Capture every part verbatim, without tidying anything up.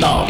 Talk.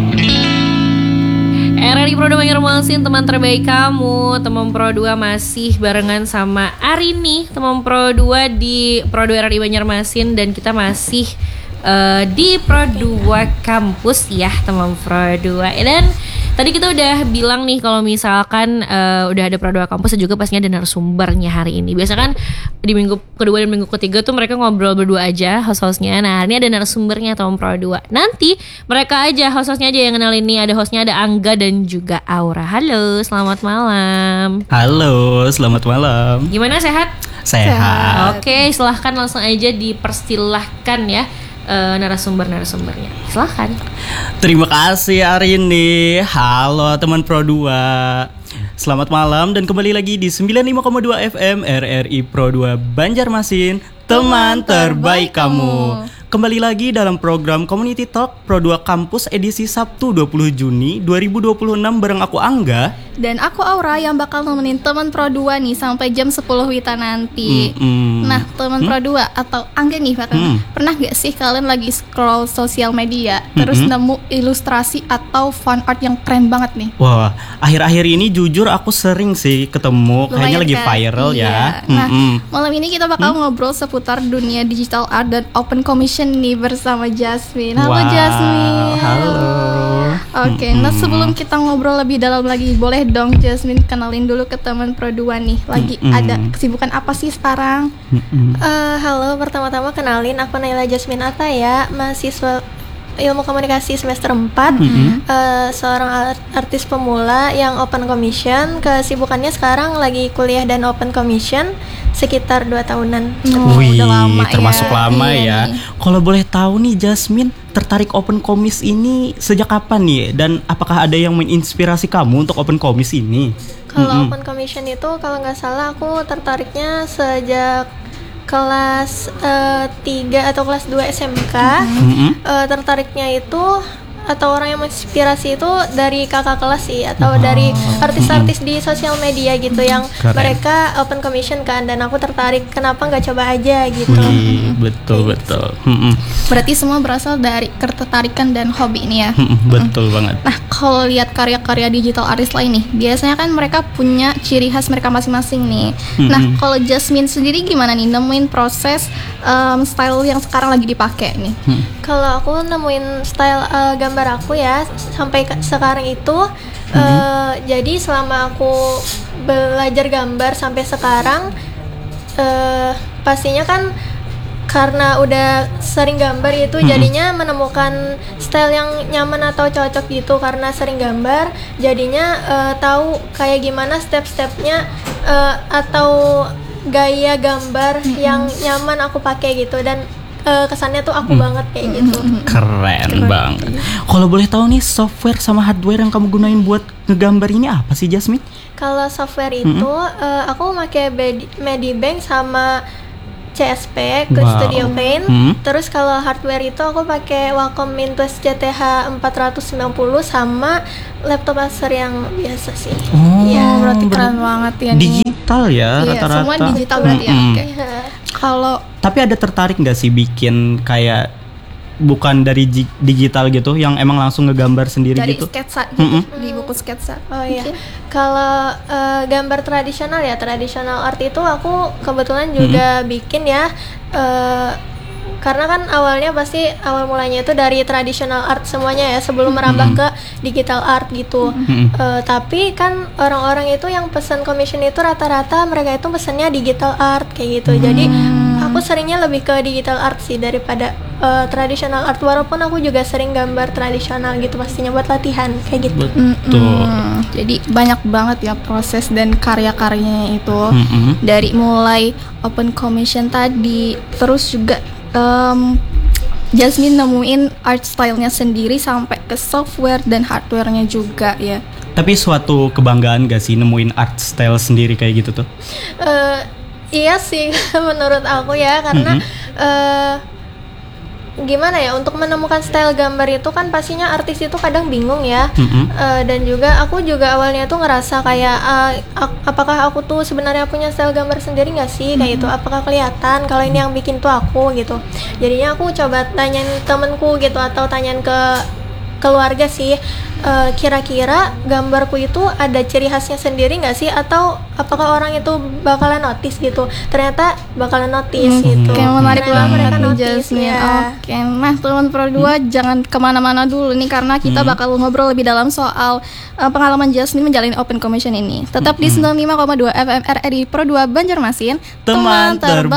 R R I Pro dua Banjarmasin, teman terbaik kamu. Teman Pro dua masih barengan sama Arini, teman Pro dua di Pro dua R R I Banjarmasin. Dan kita masih uh, di Pro dua kampus ya, teman Pro dua. Dan tadi kita udah bilang nih kalau misalkan uh, udah ada Pro dua kampus juga pastinya ada narasumbernya hari ini. Biasa kan di minggu kedua dan minggu ketiga tuh mereka ngobrol berdua aja host-hostnya. Nah ini ada narasumbernya teman Pro dua. Nanti mereka aja host-hostnya aja yang kenal ini. Ada hostnya, ada Angga dan juga Aura. Halo, selamat malam. Halo, selamat malam. Gimana, sehat? Sehat. Oke, silahkan langsung aja dipersilahkan ya uh, narasumber-narasumbernya. Silahkan. Terima kasih Arini. Halo teman Pro dua. Selamat malam dan kembali lagi di sembilan puluh lima koma dua F M R R I Pro dua Banjarmasin, teman terbaik kamu. Kembali lagi dalam program Community Talk Pro dua Kampus edisi Sabtu dua puluh Juni dua ribu dua puluh enam bareng aku Angga dan aku Aura yang bakal nemenin teman Pro dua nih sampai jam sepuluh Wita nanti. Mm-mm. Nah, teman Hmm? Pro dua atau Angga nih bakal Mm. pernah gak sih kalian lagi scroll sosial media terus Mm-mm. nemu ilustrasi atau fan art yang keren banget nih? Wah, akhir-akhir ini jujur aku sering sih ketemu. Kayaknya lagi kan? viral Iya. ya. Nah, Mm-mm. malam ini kita bakal ngobrol seputar dunia digital art dan open commission nih bersama Jasmine. Halo Wow, Jasmine. halo. Oke, nah Mm-mm. sebelum kita ngobrol lebih dalam lagi, boleh dong Jasmine kenalin dulu ke teman Pro dua nih. Lagi Mm-mm. ada kesibukan apa sih sekarang? Mm-mm. Eh, halo, pertama-tama kenalin aku Naila Jasmine Ataya, mahasiswa Ilmu Komunikasi semester empat, Mm-mm. eh, seorang art- artis pemula yang open commission. Kesibukannya sekarang lagi kuliah dan open commission sekitar dua tahunan. Oh, Wih, udah lama termasuk ya. lama Iya ya. nih. Kalau boleh tahu nih Jasmine, tertarik open komis ini sejak kapan nih? Dan apakah ada yang menginspirasi kamu untuk open komis ini? Kalau Mm-mm. open commission itu kalau nggak salah aku tertariknya sejak kelas eh, tiga atau kelas dua S M K. Mm-mm. Eh, tertariknya itu atau orang yang menginspirasi itu dari kakak kelas sih, atau Wow. dari artis-artis di sosial media gitu yang Keren. mereka open commission kan, dan aku tertarik kenapa nggak coba aja gitu. Wih, betul betul. Mm-mm. Berarti semua berasal dari ketertarikan dan hobi nih ya. Mm-mm, betul banget. Nah, kalau lihat karya-karya digital artist lain nih, biasanya kan mereka punya ciri khas mereka masing-masing nih. Mm-mm. Nah, kalau Jasmine sendiri gimana nih nemuin proses um, style yang sekarang lagi dipakai nih? Mm. Kalau aku nemuin style eh, gambar aku ya sampai ke- sekarang itu, eh, jadi selama aku belajar gambar sampai sekarang, eh, pastinya kan karena udah sering gambar itu Mm-mm. jadinya menemukan style yang nyaman atau cocok gitu. Karena sering gambar jadinya eh, tahu kayak gimana step-stepnya eh, atau gaya gambar yang nyaman aku pakai gitu, dan eh, kesannya tuh aku banget kayak gitu. Keren banget. Kalau boleh tahu nih, software sama hardware yang kamu gunain buat ngegambar ini apa sih Jasmine? Kalau software itu eh, aku pakai Bedi- Medibank sama C S P, Quick Wow. Studio Paint. Hmm. Terus kalau hardware itu aku pakai Wacom Mintus J T H empat ratus sembilan puluh sama laptop Acer yang biasa sih. Oh, Iya, Oh, berarti keren banget ya nih. digital ya Iya, rata-rata. semua digital berarti ya. Mm-mm. Oke. Kalau Tapi ada tertarik nggak sih bikin kayak bukan dari gi- digital gitu, yang emang langsung ngegambar sendiri dari gitu? sketsa gitu, Mm-mm. di buku sketsa. Oh iya. Mungkin. Kalau eh, gambar tradisional ya, tradisional art itu aku kebetulan juga bikin ya. Eh, karena kan awalnya pasti awal mulanya itu dari tradisional art semuanya ya, sebelum merambah ke digital art gitu. Mm-mm. Eh, tapi kan orang-orang itu yang pesan commission itu rata-rata mereka itu pesannya digital art kayak gitu. Jadi aku seringnya lebih ke digital art sih daripada eh, tradisional art, walaupun aku juga sering gambar tradisional gitu pastinya buat latihan kayak gitu. Betul. Mm-mm. Jadi banyak banget ya proses dan karya-karyanya itu. Mm-mm. Dari mulai open commission tadi, terus juga em, Jasmine nemuin art style-nya sendiri sampai ke software dan hardware-nya juga ya. Tapi suatu kebanggaan gak sih nemuin art style sendiri kayak gitu tuh? Eh, iya sih menurut aku ya, karena eh, gimana ya, untuk menemukan style gambar itu kan pastinya artis itu kadang bingung ya. Mm-mm. Eh, dan juga aku juga awalnya tuh ngerasa kayak ah, ak- apakah aku tuh sebenarnya punya style gambar sendiri nggak sih kayak itu, apakah kelihatan kalau ini yang bikin tuh aku gitu. Jadinya aku coba tanyain temenku gitu, atau tanyain ke keluarga sih. Eh, kira-kira gambarku itu ada ciri khasnya sendiri nggak sih, atau apakah orang itu bakalan notice gitu? Ternyata bakalan notice gitu. Oke, menarik Ternyata banget mereka nih notice, Jasmine. ya. Oke, nah teman Pro dua jangan kemana-mana dulu nih karena kita bakal ngobrol lebih dalam soal uh, pengalaman Jasmine menjalani Open Commission ini. Tetap di sembilan puluh lima koma dua F M R R I Pro dua Banjarmasin. Teman terbaik.